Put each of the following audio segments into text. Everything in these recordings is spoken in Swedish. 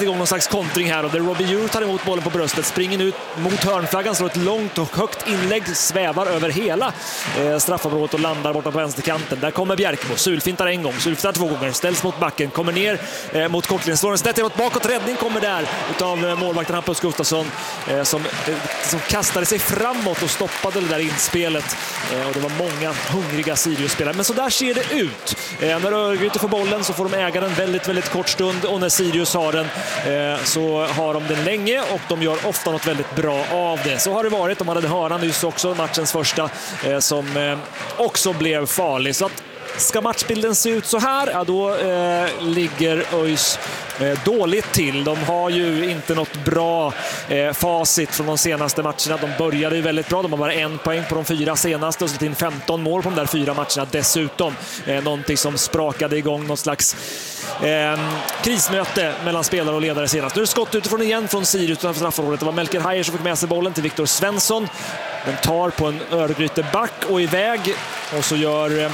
igång någon slags kontring här och där Robbie Ure tar emot bollen på bröstet, springer ut mot hörnflaggan, slår ett långt och högt inlägg, svävar över hela straffområdet och landar borta på vänsterkanten. Där kommer Bjerkmo, sulfintar en gång, sulfintar 2 gånger, ställs mot backen, kommer ner mot kortlinjen, slår en snett emot bakåt, räddning kommer där utav målvakten Hampus Gustafsson som kastade sig framåt och stoppade det där inspelet. Och det var många hungriga Sirius-spelare. Men så där ser det ut. När Örgryte får bollen så får de äga den väldigt, väldigt kort stund. Och när Sirius har den så har de den länge. Och de gör ofta något väldigt bra av det. Så har det varit. De hade en hörna nyss också, matchens första, som också blev farlig. Så att ska matchbilden se ut så här, ja, då ligger ÖIS dåligt till. De har ju inte något bra facit från de senaste matcherna. De började ju väldigt bra. De har bara 1 poäng på de 4 senaste och släppt in 15 mål på de där 4 matcherna dessutom. Någonting som sprakade igång någon slags krismöte mellan spelare och ledare senast. Nu är det skott utifrån igen från Sirius utanför straffområdet. Det var Melker Hajer som fick med sig bollen till Viktor Svensson. Den tar på en Örgryte back och iväg, och så gör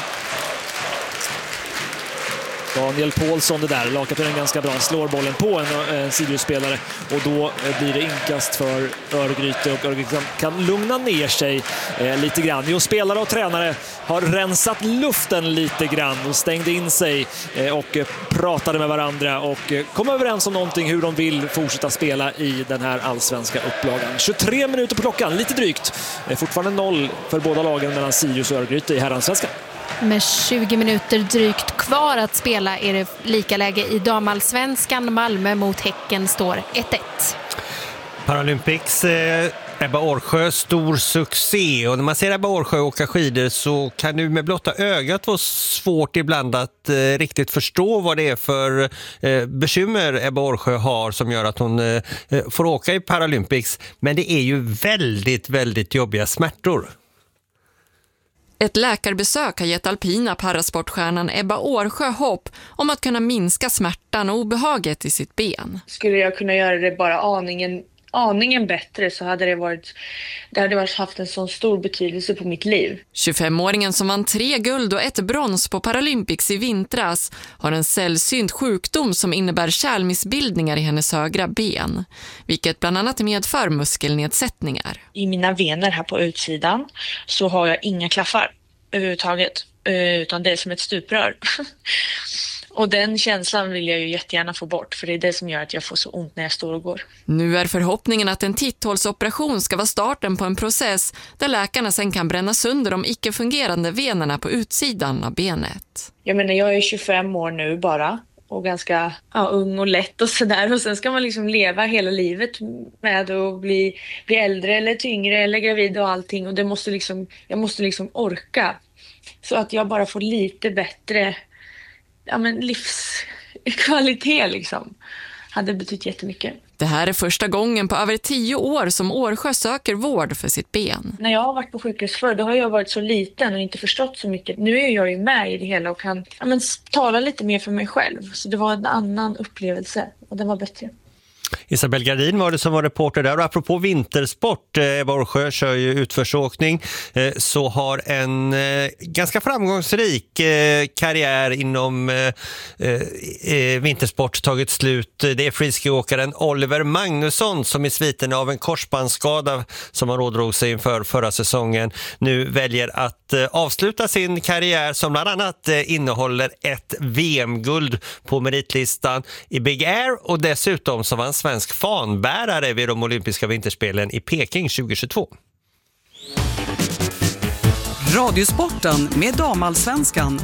Daniel Paulsson det där. Lagkaptenen ganska bra. Slår bollen på en Sirius-spelare och då blir det inkast för Örgryte och Örgryte kan lugna ner sig lite grann. Jo, spelare och tränare har rensat luften lite grann och stängde in sig och pratade med varandra och kom överens om någonting hur de vill fortsätta spela i den här allsvenska upplagan. 23 minuter på klockan, lite drygt. Fortfarande 0 för båda lagen mellan Sirius och Örgryte i herransvenskan. Med 20 minuter drygt kvar att spela är det lika läge i damallsvenskan. Malmö mot Häcken står 1-1. Paralympics Ebba Årsjö, stor succé. Och när man ser Ebba Årsjö åka skidor så kan du med blotta ögat vara svårt ibland att riktigt förstå vad det är för bekymmer Ebba Årsjö har som gör att hon får åka i Paralympics. Men det är ju väldigt, väldigt jobbiga smärtor. Ett läkarbesök har gett alpina parasportstjärnan Ebba Årsjö hopp om att kunna minska smärtan och obehaget i sitt ben. Skulle jag kunna göra det bara aningen bättre så hade det hade haft en sån stor betydelse på mitt liv. 25-åringen som vann 3 guld och 1 brons på Paralympics i vintras har en sällsynt sjukdom som innebär kärlmissbildningar i hennes högra ben, vilket bland annat medför muskelnedsättningar. I mina vener här på utsidan så har jag inga klaffar överhuvudtaget, utan det är som ett stuprör. Och den känslan vill jag ju jättegärna få bort, för det är det som gör att jag får så ont när jag står och går. Nu är förhoppningen att en titthålsoperation ska vara starten på en process där läkarna sen kan bränna sönder de icke-fungerande venerna på utsidan av benet. Jag menar, jag är 25 år nu bara och ganska ung och lätt och sådär. Och sen ska man liksom leva hela livet med att bli äldre eller tyngre eller gravid och allting. Och jag måste liksom orka. Så att jag bara får lite bättre livskvalitet liksom. Hade betytt jättemycket. Det här är första gången på över 10 år som Årsjö söker vård för sitt ben. När jag har varit på sjukhus förr, då har jag varit så liten och inte förstått så mycket. Nu är jag ju med i det hela och kan tala lite mer för mig själv. Så det var en annan upplevelse och den var bättre. Isabel Gardin var det som var reporter där. Och apropå vintersport, Ebba Årsjö kör ju utförsåkning, så har en ganska framgångsrik karriär inom vintersport tagit slut. Det är friskiåkaren Oliver Magnusson som i sviten av en korsbandsskada som han ådrog sig inför förra säsongen nu väljer att avsluta sin karriär som bland annat innehåller ett VM-guld på meritlistan i Big Air och dessutom som var en svensk fanbärare vid de olympiska vinterspelen i Peking 2022. Radiosporten med damallsvenskan.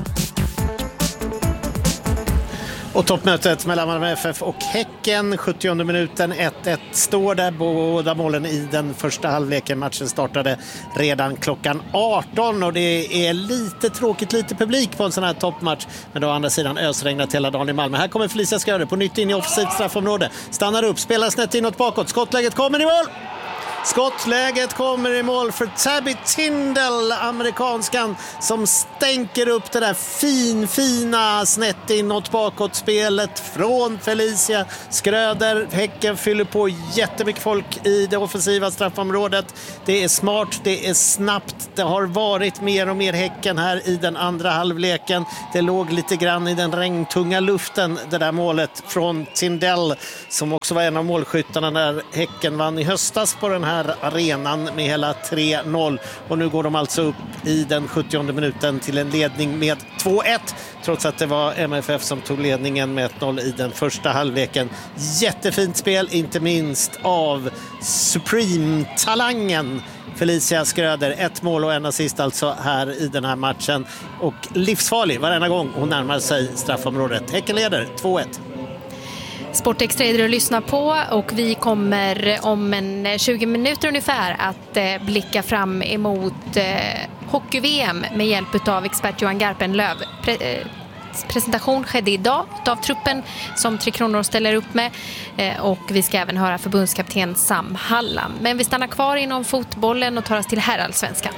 Och toppmötet mellan Malmö FF och Häcken, 70:e minuten, 1-1 står där. Båda målen i den första halvleken. Matchen startade redan klockan 18 och det är lite tråkigt, lite publik på en sån här toppmatch. Men då å andra sidan ösregnat hela dagen i Malmö. Här kommer Felicia Skörde på nytt in i offensivt straffområde. Stannar upp, spelar snett inåt bakåt. Skottläget kommer i mål! Skottläget kommer i mål för Tabby Tindall, amerikanskan, som stänker upp det där fina snett inåt bakåt spelet från Felicia Schröder. Häcken fyller på jättemycket folk i det offensiva straffområdet. Det är smart, det är snabbt. Det har varit mer och mer Häcken här i den andra halvleken. Det låg lite grann i den regntunga luften, det där målet från Tindall, som också var en av målskyttarna när Häcken vann i höstas på den här arenan med hela 3-0. Och nu går de alltså upp i den 70:e minuten till en ledning med 2-1, trots att det var MFF som tog ledningen med 1-0 i den första halvleken. Jättefint spel, inte minst av Supreme-talangen Felicia Schröder. 1 mål och en assist alltså här i den här matchen. Och livsfarlig varenda gång hon närmar sig straffområdet. Häcken leder 2-1. Sportextra är det att lyssna på, och vi kommer om 20 minuter ungefär att blicka fram emot hockey-VM med hjälp av expert Johan Garpenlöv. Presentation skedde idag av truppen som Tre Kronor ställer upp med, och vi ska även höra förbundskapten Sam Hallam. Men vi stannar kvar inom fotbollen och tar oss till herrallsvenskan.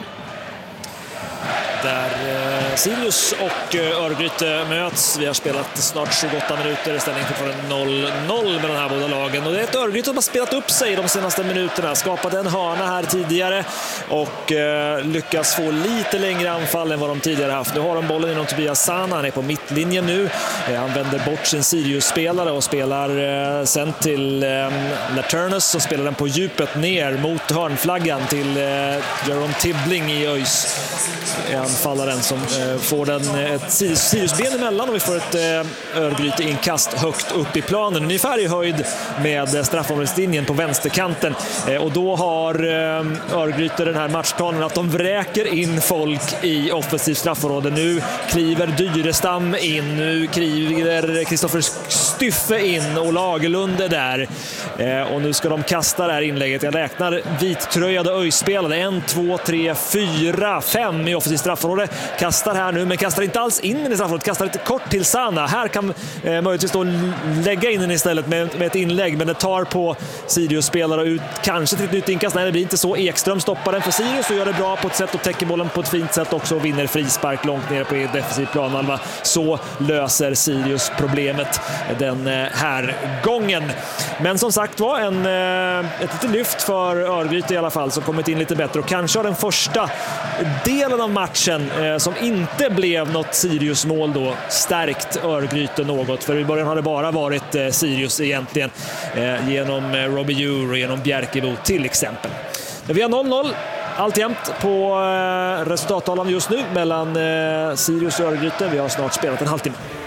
Där Sirius och Örgryte möts. Vi har spelat snart 28 minuter. Ställning fortfarande 0-0 med de här båda lagen. Och det är ett Örgryte som har spelat upp sig de senaste minuterna. Skapade en hörna här tidigare och lyckas få lite längre anfall än vad de tidigare haft. Nu har de bollen inom Tobias Sana. Han är på mittlinjen nu. Han vänder bort sin Sirius-spelare och spelar sen till Laturnus, som spelar den på djupet ner mot hörnflaggan till Jerome Tibbling i ÖIS. Anfallaren som får ett Siriusben emellan, och vi får ett Örgryte-inkast högt upp i planen, ungefär i höjd med straffområdeslinjen på vänsterkanten. Och då har Örgryte den här matchplanen att de vräker in folk i offensivt straffområde. Nu kliver Dyrestam in, nu kliver Kristoffer Styffe in och Lagerlund är där. Och nu ska de kasta det här inlägget. Jag räknar vittröjade ÖIS-spelare. 1, 2, 3, 4, 5 i offensivt straffområde. Kastar här nu, men kastar inte alls in i straffområdet. Kastar lite kort till Sana. Här kan möjligtvis då lägga in den istället med ett inlägg, men det tar på Sirius-spelare ut kanske till ett nytt inkast. Nej, det blir inte så. Ekström stoppar den för Sirius och gör det bra på ett sätt och täcker bollen på ett fint sätt också, och vinner frispark långt ner på defensiv planhalva. Så löser Sirius problemet den här gången. Men som sagt var ett litet lyft för Örgryte i alla fall, som kommit in lite bättre, och kanske har den första delen av matchen som inte blev något Sirius-mål då stärkt Örgryte något, för i början har det bara varit Sirius egentligen genom Robbie Djur och genom Bjerkebo till exempel. Men vi har 0-0 alltjämt på resultattavlan just nu mellan Sirius och Örgryte. Vi har snart spelat en halvtimme.